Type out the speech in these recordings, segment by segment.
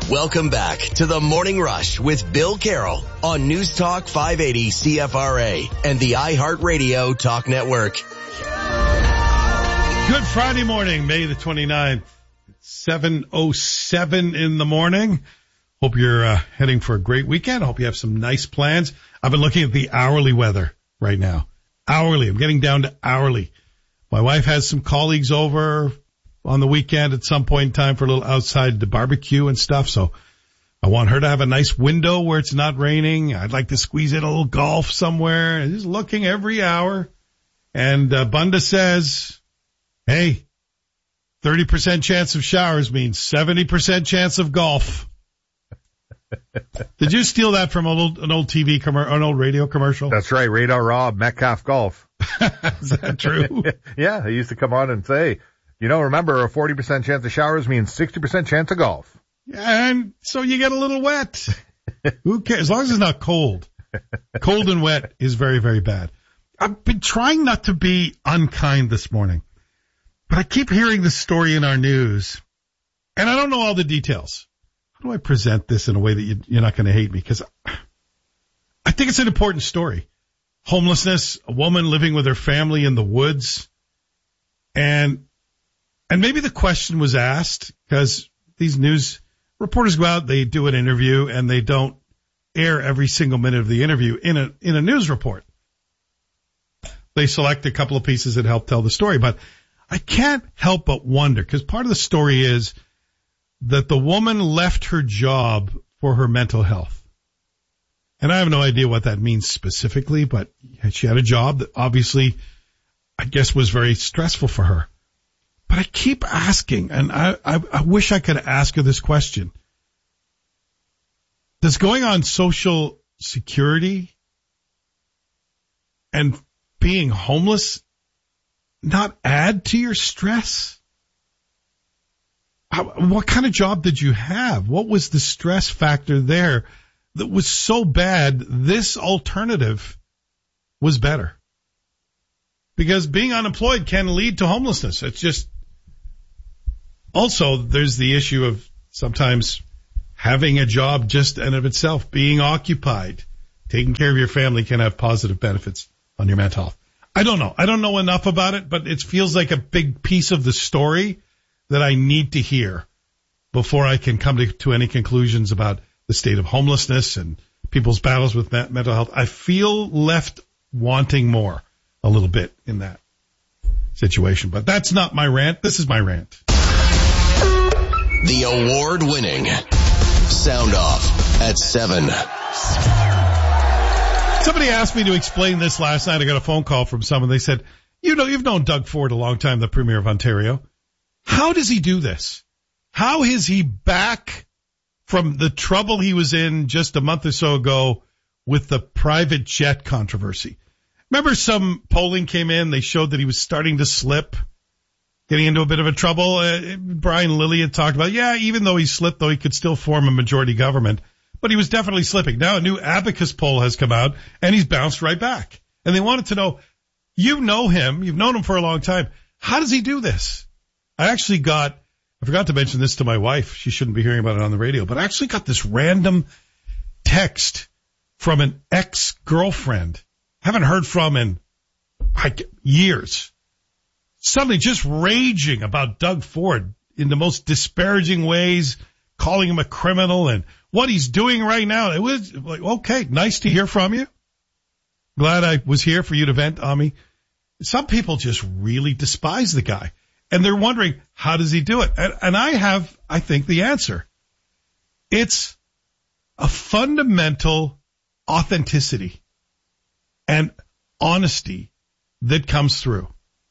Welcome back to the Morning Rush with Bill Carroll on News Talk 580 CFRA and the iHeartRadio Talk Network. Good Friday morning, May the 29th, 7:07 in the morning. Hope you're heading for a great weekend. I hope you have some nice plans. I've been looking at the hourly weather right now. Hourly. I'm getting down to hourly. My wife has some colleagues over on the weekend at some point in time for a little outside barbecue and stuff. So I want her to have a nice window where it's not raining. I'd like to squeeze in a little golf somewhere. Just looking every hour. And Bunda says, hey, 30% chance of showers means 70% chance of golf. Did you steal that from an old TV an old radio commercial? That's right. Radar Rob, Metcalf Golf. Is that true? Yeah. He used to come on and say, remember a 40% chance of showers means 60% chance of golf. And so you get a little wet. Who cares? As long as it's not cold. Cold and wet is very, very bad. I've been trying not to be unkind this morning, but I keep hearing the story in our news, and I don't know all the details. How do I present this in a way that you're not going to hate me? Because I think it's an important story. Homelessness, a woman living with her family in the woods, and maybe the question was asked because these news reporters go out, they do an interview, and they don't air every single minute of the interview in a news report. They select a couple of pieces that help tell the story, but I can't help but wonder, because part of the story is that the woman left her job for her mental health. And I have no idea what that means specifically, but she had a job that obviously, I guess, was very stressful for her. But I keep asking, and I wish I could ask her this question. Does going on Social Security and being homeless not add to your stress? What kind of job did you have? What was the stress factor there that was so bad this alternative was better? Because being unemployed can lead to homelessness. It's just, also there's the issue of sometimes having a job just in of itself, being occupied, taking care of your family can have positive benefits on your mental health. I don't know. I don't know enough about it, but it feels like a big piece of the story that I need to hear before I can come to any conclusions about the state of homelessness and people's battles with mental health. I feel left wanting more a little bit in that situation, but that's not my rant. This is my rant. The award-winning Sound Off at 7. Somebody asked me to explain this last night. I got a phone call from someone. They said, you've known Doug Ford a long time, the Premier of Ontario. How does he do this? How is he back from the trouble he was in just a month or so ago with the private jet controversy? Remember some polling came in, they showed that he was starting to slip, getting into a bit of a trouble. Brian Lilly had talked about, even though he slipped, though he could still form a majority government, but he was definitely slipping. Now a new Abacus poll has come out, and he's bounced right back. And they wanted to know, you know him, you've known him for a long time. How does he do this? I forgot to mention this to my wife. She shouldn't be hearing about it on the radio, but I actually got this random text from an ex-girlfriend. Haven't heard from in years. Suddenly just raging about Doug Ford in the most disparaging ways, calling him a criminal and what he's doing right now. It was like, okay, nice to hear from you. Glad I was here for you to vent on me. Some people just really despise the guy. And they're wondering, how does he do it? And I have, I think, the answer. It's a fundamental authenticity and honesty that comes through.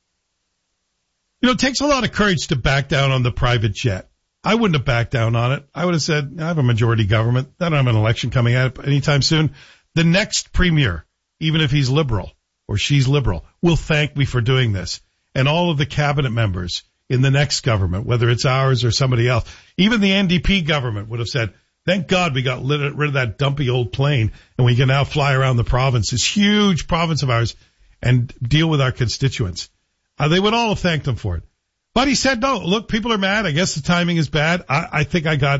It takes a lot of courage to back down on the private jet. I wouldn't have backed down on it. I would have said, I have a majority government. I don't have an election coming up anytime soon. The next premier, even if he's liberal or she's liberal, will thank me for doing this. And all of the cabinet members in the next government, whether it's ours or somebody else, even the NDP government would have said, thank God we got rid of that dumpy old plane and we can now fly around the province, this huge province of ours, and deal with our constituents. They would all have thanked him for it. But he said, no, look, people are mad. I guess the timing is bad. I think I got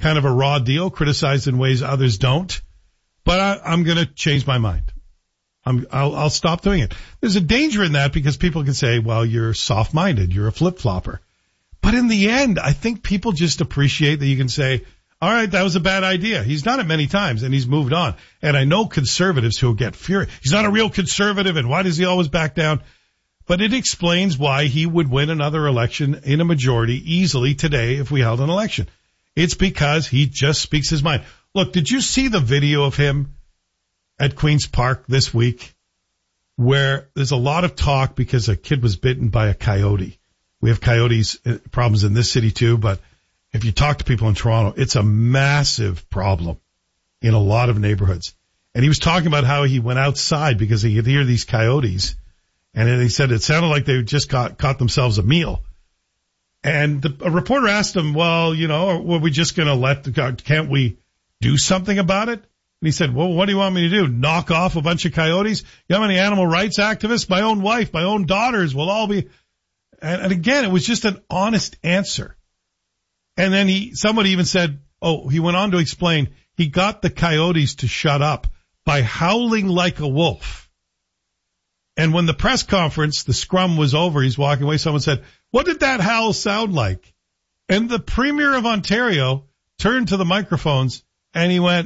kind of a raw deal, criticized in ways others don't. But I'm going to change my mind. I'll stop doing it. There's a danger in that because people can say, well, you're soft-minded, you're a flip-flopper. But in the end, I think people just appreciate that you can say, all right, that was a bad idea. He's done it many times and he's moved on. And I know conservatives who get furious. He's not a real conservative and why does he always back down? But it explains why he would win another election in a majority easily today if we held an election. It's because he just speaks his mind. Look, did you see the video of him at Queen's Park this week where there's a lot of talk because a kid was bitten by a coyote? We have coyotes problems in this city too, but if you talk to people in Toronto, it's a massive problem in a lot of neighborhoods. And he was talking about how he went outside because he could hear these coyotes. And then he said it sounded like they just caught themselves a meal. And a reporter asked him, well, you know, were we just going to can't we do something about it? And he said, well, what do you want me to do? Knock off a bunch of coyotes? You know how many animal rights activists? My own wife, my own daughters will all be. And again, it was just an honest answer. And then somebody even said, he went on to explain he got the coyotes to shut up by howling like a wolf. And when the press conference, the scrum was over, he's walking away, someone said, what did that howl sound like? And the Premier of Ontario turned to the microphones and he went,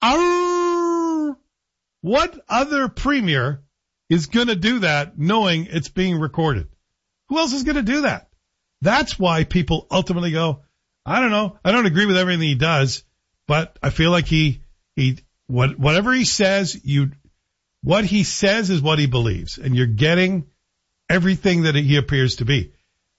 arr! What other Premier is going to do that knowing it's being recorded? Who else is going to do that? That's why people ultimately go, I don't know. I don't agree with everything he does, but I feel like whatever he says, what he says is what he believes, and you're getting everything that he appears to be.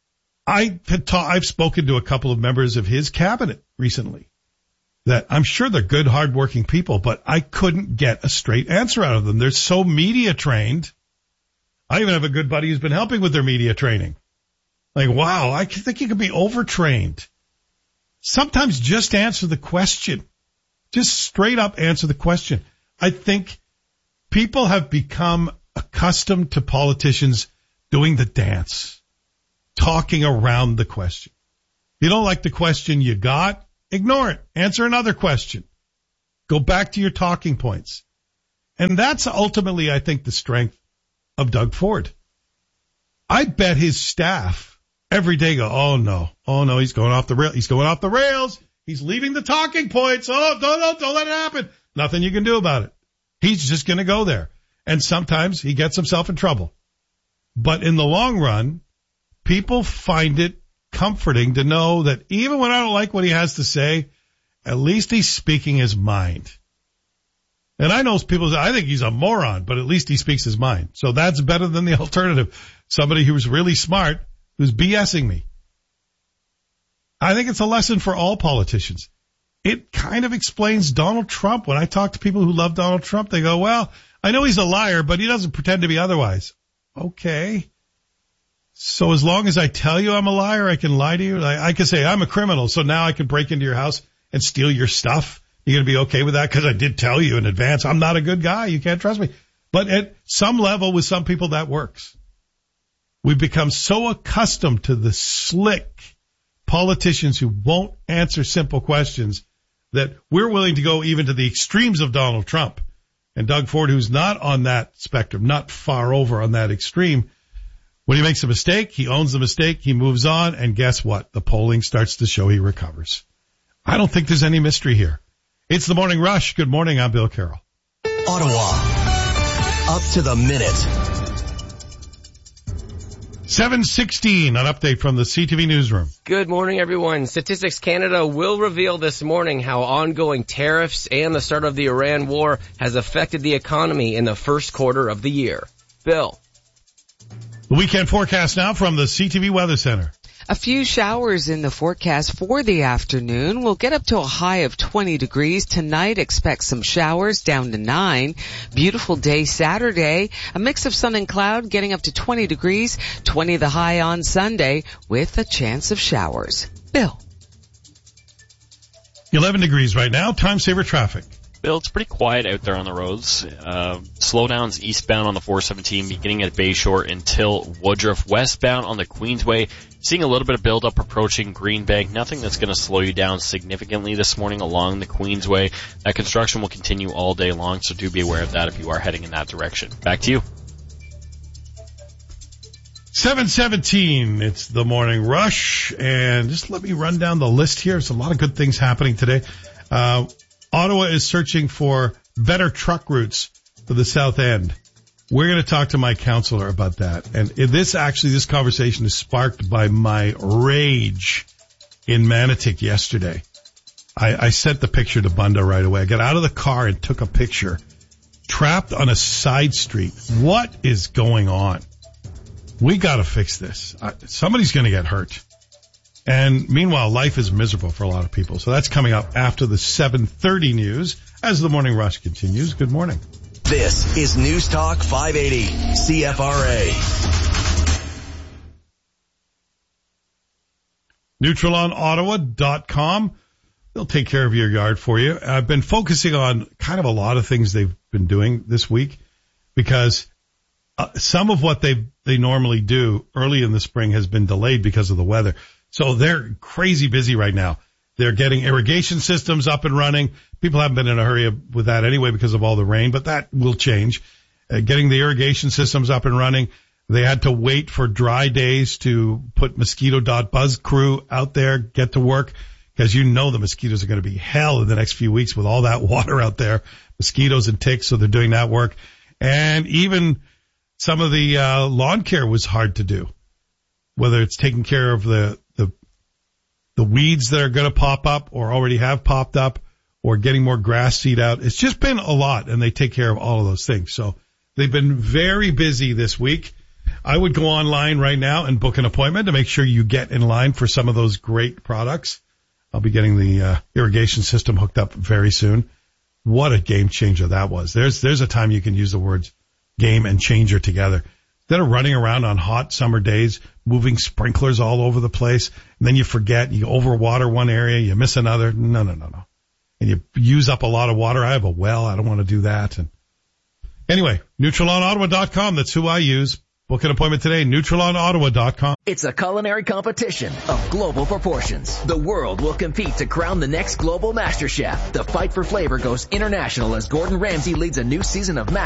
I've spoken to a couple of members of his cabinet recently that I'm sure they're good, hardworking people, but I couldn't get a straight answer out of them. They're so media trained. I even have a good buddy who's been helping with their media training. Like, wow, I think you could be overtrained. Sometimes just answer the question. Just straight up answer the question. I think people have become accustomed to politicians doing the dance, talking around the question. You don't like the question you got? Ignore it. Answer another question. Go back to your talking points. And that's ultimately, I think, the strength of Doug Ford. I bet his staff every day go, oh no, he's going off the rail. He's going off the rails. He's leaving the talking points. Oh, don't let it happen. Nothing you can do about it. He's just going to go there. And sometimes he gets himself in trouble. But in the long run, people find it comforting to know that even when I don't like what he has to say, at least he's speaking his mind. And I know people say, I think he's a moron, but at least he speaks his mind. So that's better than the alternative. Somebody who's really smart, who's BSing me. I think it's a lesson for all politicians. It kind of explains Donald Trump. When I talk to people who love Donald Trump, they go, well, I know he's a liar, but he doesn't pretend to be otherwise. Okay. So as long as I tell you I'm a liar, I can lie to you. I can say I'm a criminal, so now I can break into your house and steal your stuff. You're going to be okay with that because I did tell you in advance I'm not a good guy. You can't trust me. But at some level with some people that works. We've become so accustomed to the slick politicians who won't answer simple questions that we're willing to go even to the extremes of Donald Trump. And Doug Ford, who's not on that spectrum, not far over on that extreme, when he makes a mistake, he owns the mistake, he moves on, and guess what? The polling starts to show he recovers. I don't think there's any mystery here. It's the Morning Rush. Good morning. I'm Bill Carroll. Ottawa. Up to the minute. 7:16, an update from the CTV newsroom. Good morning, everyone. Statistics Canada will reveal this morning how ongoing tariffs and the start of the Iran war has affected the economy in the first quarter of the year. Bill. The weekend forecast now from the CTV Weather Center. A few showers in the forecast for the afternoon. We'll get up to a high of 20 degrees. Tonight, expect some showers down to 9. Beautiful day Saturday. A mix of sun and cloud getting up to 20 degrees. 20 the high on Sunday with a chance of showers. Bill. 11 degrees right now. Time saver traffic. Bill, it's pretty quiet out there on the roads. Slowdowns eastbound on the 417 beginning at Bayshore until Woodruff. Westbound on the Queensway, seeing a little bit of build-up approaching Greenbank. Nothing that's going to slow you down significantly this morning along the Queensway. That construction will continue all day long, so do be aware of that if you are heading in that direction. Back to you. 7:17, it's the Morning Rush, and just let me run down the list here. There's a lot of good things happening today. Ottawa is searching for better truck routes for the South End. We're going to talk to my counselor about that. And this conversation is sparked by my rage in Manotick yesterday. I sent the picture to Bunda right away. I got out of the car and took a picture. Trapped on a side street. What is going on? We got to fix this. Somebody's going to get hurt. And meanwhile, life is miserable for a lot of people. So that's coming up after the 7:30 news as the Morning Rush continues. Good morning. This is News Talk 580 CFRA. NeutralOnOttawa.com. They'll take care of your yard for you. I've been focusing on kind of a lot of things they've been doing this week because some of what they normally do early in the spring has been delayed because of the weather. So they're crazy busy right now. They're getting irrigation systems up and running. People haven't been in a hurry with that anyway because of all the rain, but that will change. Getting the irrigation systems up and running. They had to wait for dry days to put Mosquito.Buzz crew out there, get to work, because you know the mosquitoes are going to be hell in the next few weeks with all that water out there, mosquitoes and ticks, so they're doing that work. And even some of the lawn care was hard to do, whether it's taking care of the weeds that are going to pop up or already have popped up or getting more grass seed out. It's just been a lot, and they take care of all of those things. So they've been very busy this week. I would go online right now and book an appointment to make sure you get in line for some of those great products. I'll be getting the irrigation system hooked up very soon. What a game changer that was. There's a time you can use the words game and changer together. Instead of running around on hot summer days, moving sprinklers all over the place, and then you forget, you overwater one area, you miss another. No. And you use up a lot of water. I have a well. I don't want to do that. And anyway, NeutralOnOttawa.com. That's who I use. Book an appointment today, NeutralOnOttawa.com. It's a culinary competition of global proportions. The world will compete to crown the next global master chef. The fight for flavor goes international as Gordon Ramsay leads a new season of